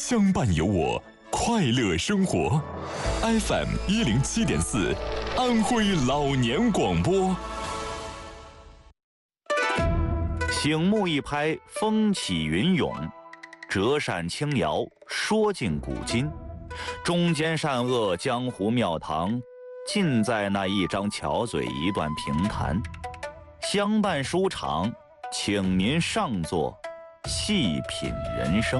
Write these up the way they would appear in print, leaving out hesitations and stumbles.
相伴有我，快乐生活。FM107.4，安徽老年广播。 醒目一拍，风起云涌；折扇轻摇，说尽古今。中间善恶，江湖庙堂，尽在那一张巧嘴，一段评弹。相伴书场，请您上座，细品人生。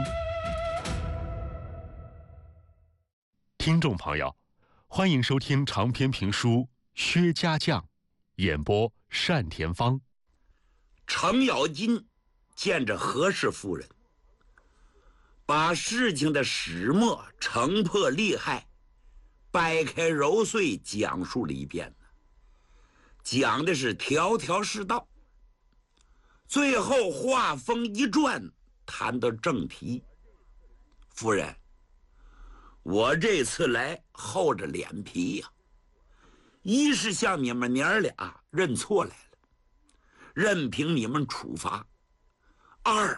听众朋友，欢迎收听长篇评书《薛家将》，演播单田芳。 程咬金见着何氏夫人，把事情的始末、成破利害掰开揉碎讲述了一遍，讲的是条条是道。最后话锋一转，谈到正题。夫人，我这次来厚着脸皮呀，一是向你们娘俩认错来了，任凭你们处罚；二，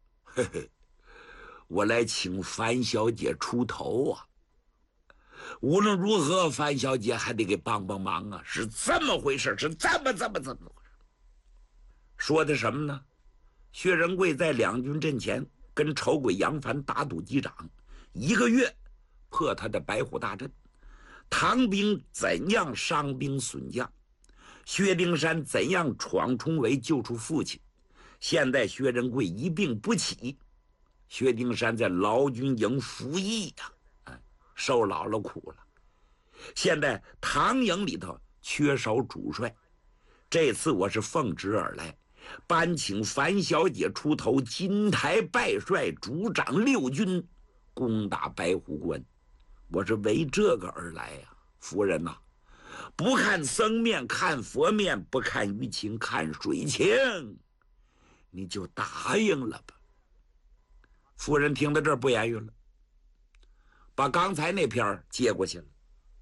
我来请樊小姐出头啊。无论如何，樊小姐还得给帮帮忙啊！是这么回事，是这么回事。说的什么呢？薛仁贵在两军阵前跟丑鬼杨凡打赌击掌，1个月破他的白虎大阵，唐兵怎样伤兵损将，薛丁山怎样闯重围救出父亲。现在薛仁贵一病不起，薛丁山在劳军营服役呀，受老了苦了。现在唐营里头缺少主帅，这次我是奉旨而来，颁请樊小姐出头，金台拜帅，主掌6军，攻打白虎关。我是为这个而来呀，夫人呐，不看僧面看佛面，不看舆情看水情，你就答应了吧。夫人听到这儿不言语了，把刚才那篇接过去了。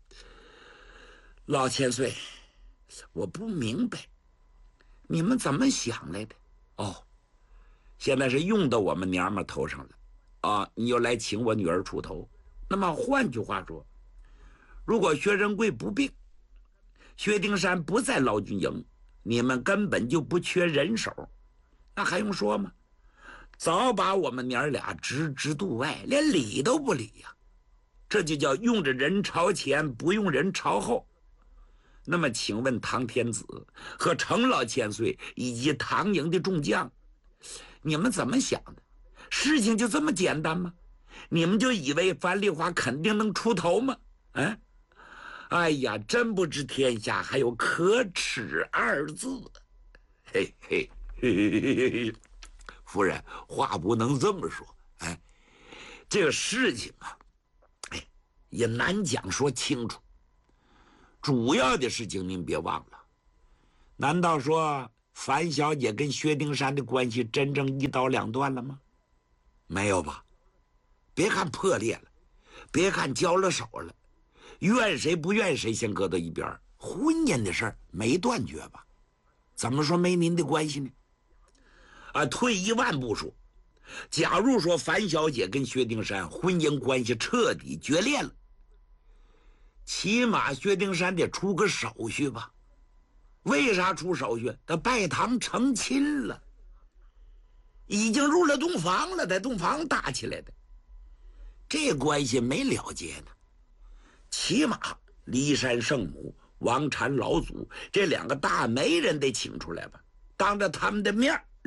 老千岁，我不明白你们怎么想来的。哦，现在是用到我们娘们头上了啊！你又来请我女儿出头。那么换句话说，如果薛仁贵不病，薛丁山不在劳军营，你们根本就不缺人手，那还用说吗？早把我们娘俩置之度外，连理都不理呀！这就叫用着人朝前，不用人朝后。那么请问唐天子和程老千岁以及唐营的众将，你们怎么想的？事情就这么简单吗？你们就以为樊梨花肯定能出头吗？哎呀，真不知天下还有可耻2字。嘿嘿嘿，夫人，话不能这么说。这个事情啊，也难讲说清楚。主要的事情您别忘了，难道说樊小姐跟薛丁山的关系真正1刀2断了吗？没有吧？别看破裂了，别看交了手了，怨谁不怨谁先搁到一边，婚姻的事儿没断绝吧？怎么说没您的关系呢？退1万步说，假如说樊小姐跟薛丁山婚姻关系彻底决裂了，起码薛丁山得出个手续吧？为啥出手续？他拜堂成亲了，已经入了洞房了，在洞房打起来的，这关系没了结呢。起码骊山圣母、王禅老祖这2个大媒人得请出来吧，当着他们的面